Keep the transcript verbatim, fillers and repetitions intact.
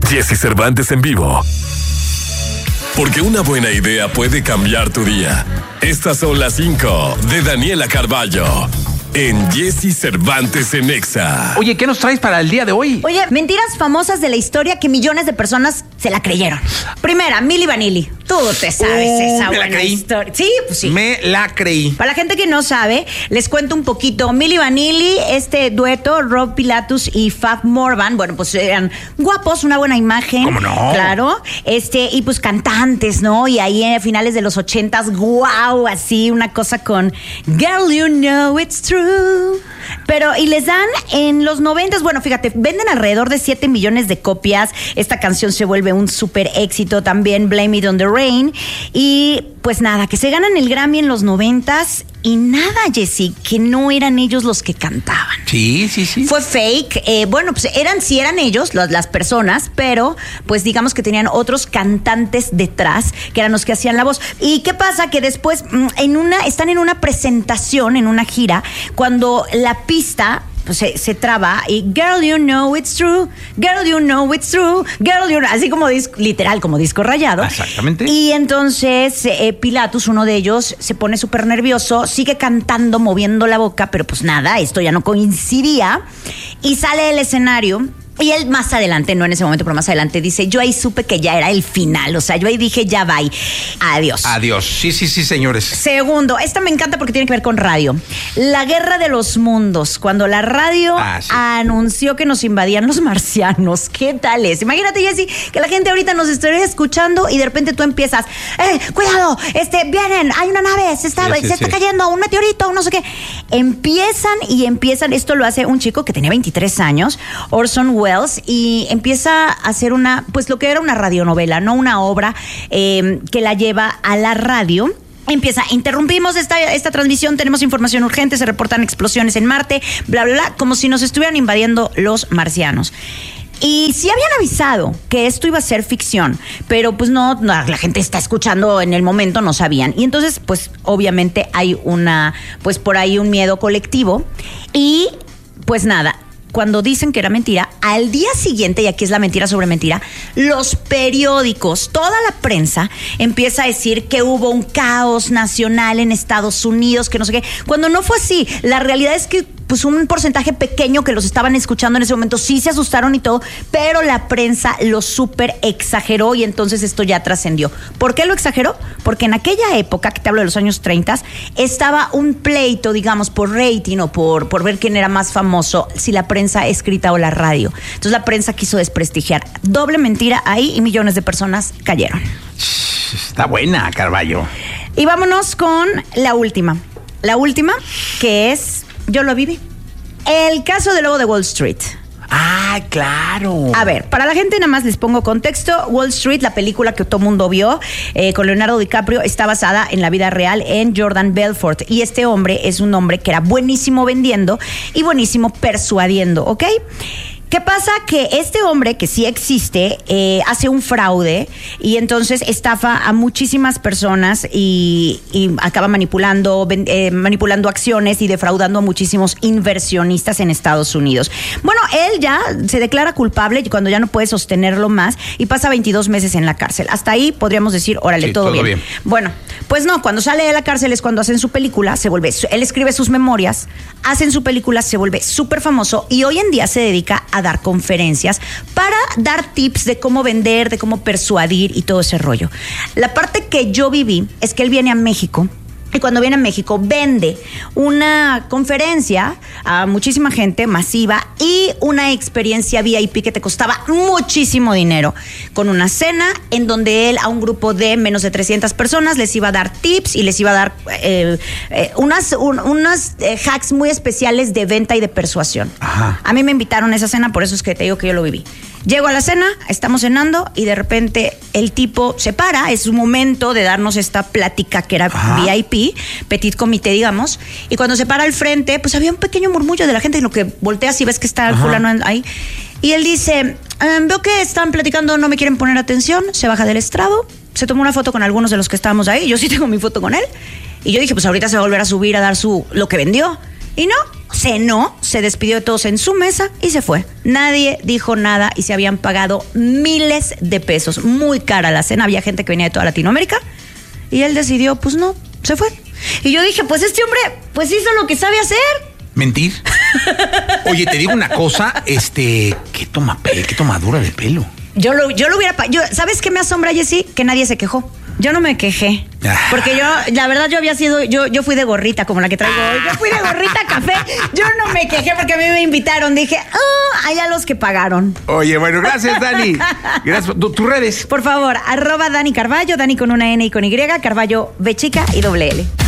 Jesse Cervantes en vivo. Porque una buena idea puede cambiar tu día. Estas son las cinco de Daniela Carballo en Jesse Cervantes en Exa. Oye, ¿qué nos traes para el día de hoy? Oye, mentiras famosas de la historia que millones de personas se la creyeron. Primera, Milli Vanilli. Tú te sabes uh, esa me buena la creí. historia. Sí, pues sí. Me la creí. Para la gente que no sabe, les cuento un poquito. Milli Vanilli, este dueto, Rob Pilatus y Fab Morvan, bueno, pues eran guapos, una buena imagen. ¿Cómo no? Claro. Este, y pues cantantes, ¿no? Y ahí a finales de los ochentas, guau, así, una cosa con Girl, You Know It's True. Pero, y les dan en los noventas, bueno, fíjate, venden alrededor de siete millones de copias. Esta canción se vuelve un súper éxito también, Blame It on the Rain. Y pues nada, que se ganan el Grammy en los noventas y nada, Jessy, que no eran ellos los que cantaban. Sí, sí, sí. Fue fake. Eh, bueno, pues eran, sí eran ellos, las, las personas, pero pues digamos que tenían otros cantantes detrás, que eran los que hacían la voz. ¿Y qué pasa? Que después en una, están en una presentación, en una gira, cuando la pista pues, se, se traba y Girl, You Know It's True, Girl, You Know It's True, Girl, You Know, así como disco, literal, como disco rayado. Exactamente. Y entonces eh, Pilatus, uno de ellos, se pone súper nervioso, sigue cantando, moviendo la boca, pero pues nada, esto ya no coincidía, y sale del escenario. Y él más adelante, no en ese momento, pero más adelante dice, yo ahí supe que ya era el final. O sea, yo ahí dije, ya bye. Adiós. Adiós. Sí, sí, sí, señores. Segundo, esta me encanta porque tiene que ver con radio. La guerra de los mundos. Cuando la radio ah, sí. anunció que nos invadían los marcianos. ¿Qué tal es? Imagínate, Jessy, que la gente ahorita nos estaría escuchando y de repente tú empiezas, eh, cuidado, este, vienen, hay una nave, se está, sí, sí, se sí. está cayendo, un meteorito, no sé qué. Empiezan y empiezan, esto lo hace un chico que tenía veintitrés años, Orson Welles, y empieza a hacer una, pues lo que era una radionovela, no una obra eh, que la lleva a la radio. Empieza, interrumpimos esta, esta transmisión, tenemos información urgente, se reportan explosiones en Marte, bla, bla, bla, como si nos estuvieran invadiendo los marcianos. Y sí habían avisado que esto iba a ser ficción, pero pues no, no, la gente está escuchando en el momento, no sabían. Y entonces, pues obviamente hay una, pues por ahí un miedo colectivo. Y pues nada, cuando dicen que era mentira, al día siguiente, y aquí es la mentira sobre mentira, los periódicos, toda la prensa empieza a decir que hubo un caos nacional en Estados Unidos, que no sé qué, cuando no fue así. La realidad es que pues un porcentaje pequeño que los estaban escuchando en ese momento sí se asustaron y todo, pero la prensa lo súper exageró y entonces esto ya trascendió. ¿Por qué lo exageró? Porque en aquella época, que te hablo de los años treinta, estaba un pleito, digamos, por rating o por, por ver quién era más famoso, si la prensa escrita o la radio. Entonces la prensa quiso desprestigiar. Doble mentira ahí y millones de personas cayeron. Está buena, Carballo. Y vámonos con la última. La última, que es... Yo lo viví. El caso del lobo de Wall Street. Ah, claro. A ver, para la gente nada más les pongo contexto. Wall Street, la película que todo mundo vio eh, con Leonardo DiCaprio, está basada en la vida real en Jordan Belfort. Y este hombre es un hombre que era buenísimo vendiendo y buenísimo persuadiendo, ¿ok? ¿Qué pasa? Que este hombre, que sí existe, eh, hace un fraude y entonces estafa a muchísimas personas y, y acaba manipulando, eh, manipulando acciones y defraudando a muchísimos inversionistas en Estados Unidos. Bueno, él ya se declara culpable cuando ya no puede sostenerlo más y pasa veintidós meses en la cárcel. Hasta ahí podríamos decir, órale, sí, todo, todo bien. bien. Bueno, pues no, cuando sale de la cárcel es cuando hacen su película, se vuelve, él escribe sus memorias, hacen su película, se vuelve súper famoso y hoy en día se dedica a dar conferencias para dar tips de cómo vender, de cómo persuadir y todo ese rollo. La parte que yo viví es que él viene a México. Y cuando viene a México, vende una conferencia a muchísima gente masiva y una experiencia V I P que te costaba muchísimo dinero, con una cena en donde él a un grupo de menos de trescientas personas les iba a dar tips y les iba a dar eh, eh, unas, un, unas eh, hacks muy especiales de venta y de persuasión. Ajá. A mí me invitaron a esa cena, por eso es que te digo que yo lo viví. Llego a la cena, estamos cenando y de repente el tipo se para, es su momento de darnos esta plática que era Ajá. V I P, petit comité, digamos, y cuando se para al frente, pues había un pequeño murmullo de la gente, en lo que volteas y ves que está el Ajá. fulano ahí, y él dice, ehm, veo que están platicando, no me quieren poner atención, se baja del estrado, se tomó una foto con algunos de los que estábamos ahí, yo sí tengo mi foto con él, y yo dije, pues ahorita se va a volver a subir a dar su lo que vendió, y no, cenó, se despidió de todos en su mesa y se fue. Nadie dijo nada y se habían pagado miles de pesos. Muy cara la cena, había gente que venía de toda Latinoamérica y él decidió, pues no, se fue. Y yo dije, pues este hombre, pues hizo lo que sabe hacer. Mentir. Oye, te digo una cosa, este, qué toma pe- qué tomadura de pelo. Yo lo, yo lo hubiera... Yo, ¿sabes qué me asombra, Jessy? Que nadie se quejó. Yo no me quejé. Ah. Porque yo, la verdad, yo había sido... Yo, yo fui de gorrita, como la que traigo hoy. Yo fui de gorrita café. Yo no me quejé porque a mí me invitaron. Dije, oh, allá los que pagaron. Oye, bueno, gracias, Dani. Gracias. ¿Tu- ¿Tus redes? Por favor, arroba Dani Carballo, Dani con una N y con Y, Carballo B chica y doble L.